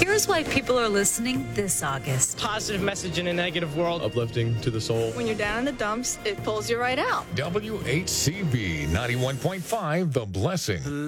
Here's why people are listening this August. Positive message in a negative world. Uplifting to the soul. When you're down in the dumps, it pulls you right out. WHCB 91.5, The Blessing.